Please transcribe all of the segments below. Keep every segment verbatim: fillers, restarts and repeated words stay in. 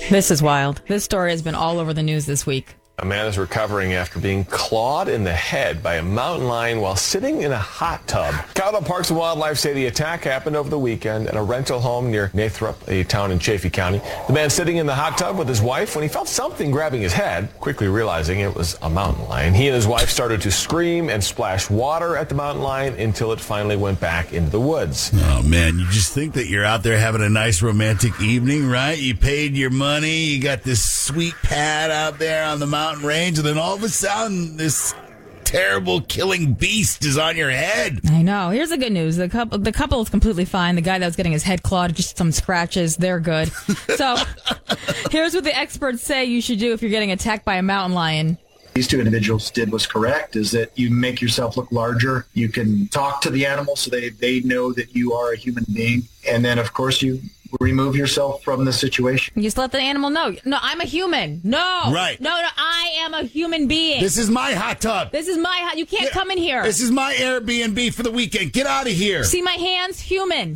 This is wild. This story has been all over the news this week. A man is recovering after being clawed in the head by a mountain lion while sitting in a hot tub. Colorado Parks and Wildlife say the attack happened over the weekend at a rental home near Nathrop, a town in Chaffee County. The man sitting in the hot tub with his wife when he felt something grabbing his head, quickly realizing it was a mountain lion. He and his wife started to scream and splash water at the mountain lion until it finally went back into the woods. Oh, man, you just think that you're out there having a nice romantic evening, right? You paid your money, you got this sweet pad out there on the mountain range, and then all of a sudden this terrible killing beast is on your head. I know. Here's the good news. The couple the couple is completely fine. The guy that was getting his head clawed, just some scratches, they're good. So here's what the experts say you should do if you're getting attacked by a mountain lion. These two individuals did was correct, is that you make yourself look larger. You can talk to the animal so they, they know that you are a human being. And then, of course, you remove yourself from the situation. You just let the animal know. No, I'm a human. No. Right. No, no, I am a human being. This is my hot tub. This is my hot. You can't Yeah, come in here. This is my Airbnb for the weekend. Get out of here. See my hands? Human.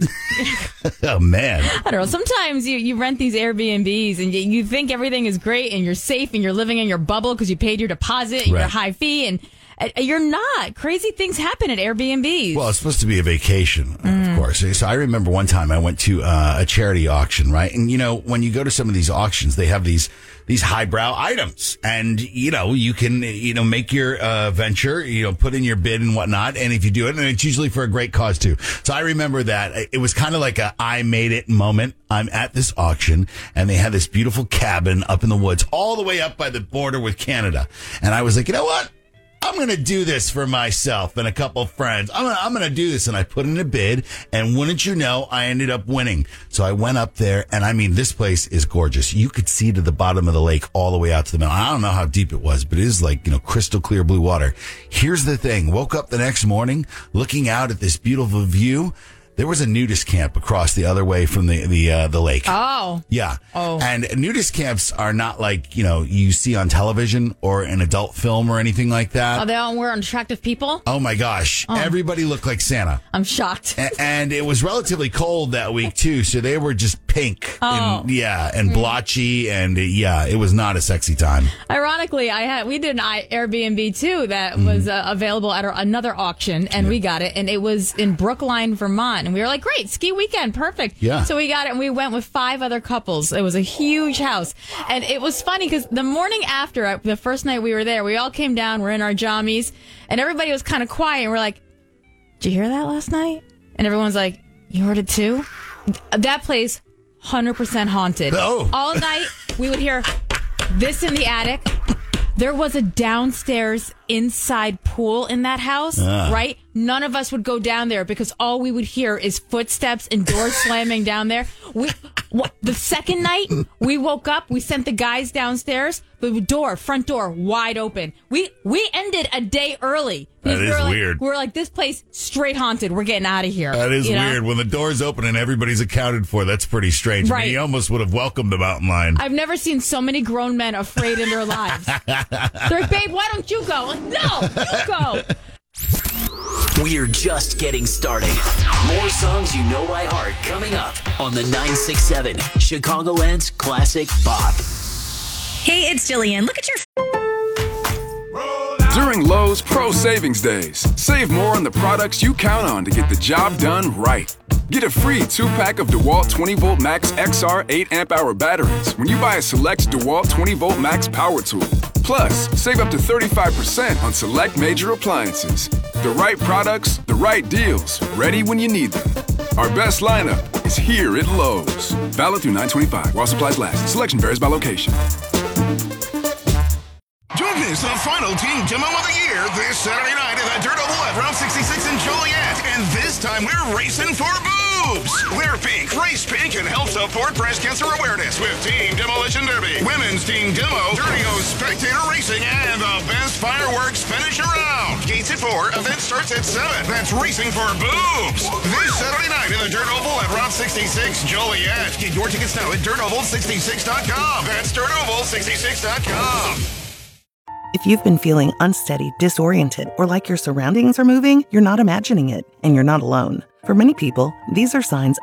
Oh, man. I don't know. Sometimes you, you rent these Airbnbs and you, you think everything is great and you're safe and you're living in your bubble because you paid your deposit and Right. your high fee, and uh, you're not. Crazy things happen at Airbnbs. Well, it's supposed to be a vacation, of course. So I remember one time I went to uh, a charity auction, right? And, you know, when you go to some of these auctions, they have these these highbrow items. And, you know, you can, you know, make your uh, venture, you know, put in your bid and whatnot. And if you do it, and it's usually for a great cause, too. So I remember that. It was kind of like a I made it moment. I'm at this auction, and they had this beautiful cabin up in the woods, all the way up by the border with Canada. And I was like, you know what? I'm going to do this for myself and a couple of friends. I'm going I'm to do this. And I put in a bid, and wouldn't you know, I ended up winning. So I went up there, and I mean, this place is gorgeous. You could see to the bottom of the lake all the way out to the mountain. I don't know how deep it was, but it is like, you know, crystal clear blue water. Here's the thing. Woke up the next morning looking out at this beautiful view. There was a nudist camp across the other way from the the uh, the lake. Oh. Yeah. Oh. And nudist camps are not like, you know, you see on television or an adult film or anything like that. Oh, they all wear attractive people? Oh, my gosh. Oh. Everybody looked like Santa. I'm shocked. A- and it was relatively cold that week, too. So they were just pink. Oh. And, yeah. And blotchy. And, uh, yeah, it was not a sexy time. Ironically, I had we did an I- Airbnb, too, that Mm-hmm. was uh, available at our, another auction, and yeah. we got it. And it was in Brookline, Vermont. And we were like, great, ski weekend, perfect. Yeah. So we got it, and we went with five other couples. It was a huge house. And it was funny because the morning after, uh, the first night we were there, we all came down, we're in our jammies, and everybody was kind of quiet. And we're like, did you hear that last night? And everyone's like, you heard it too? That place, one hundred percent haunted. Oh. All night, we would hear this in the attic. There was a downstairs inside pool in that house, Ah. right? None of us would go down there because all we would hear is footsteps and doors slamming down there. We, what, the second night, we woke up, we sent the guys downstairs, the door, front door, wide open. We we ended a day early. That we is were like, weird. We were like, this place straight haunted. We're getting out of here. That is you know? weird. When the door's open and everybody's accounted for, that's pretty strange. I Right. mean, he almost would have welcomed the mountain lion. I've never seen so many grown men afraid in their lives. They're like, babe, why don't you go? I'm like, no, you go. We're just getting started. More songs you know by heart coming up on the nine six seven Chicagoland's Classic Pop. Hey, it's Jillian. Look at your... During Lowe's Pro Savings Days, save more on the products you count on to get the job done right. Get a free two-pack of DeWalt twenty volt Max X R eight amp hour batteries when you buy a select DeWalt twenty volt Max power tool. Plus, save up to thirty-five percent on select major appliances. The right products, the right deals, ready when you need them. Our best lineup is here at Lowe's. Valid through nine twenty-five while supplies last. Selection varies by location. Join us the final team demo of the year this Saturday night at the Dirt Oval at Route sixty-six in Joliet. And this time we're racing for boobs. Wear pink, race pink, and help support breast cancer awareness with Team Demolition Derby, Women's Team Demo, Dirty O Spectator Racing, and the best fireworks finish around. Gates at four, event starts at seven. That's racing for boobs. This Saturday night at the Dirt Oval at Route sixty-six Joliet. Get your tickets now at dirt oval sixty-six dot com. That's dirt oval sixty-six dot com. If you've been feeling unsteady, disoriented, or like your surroundings are moving, you're not imagining it, and you're not alone. For many people, these are signs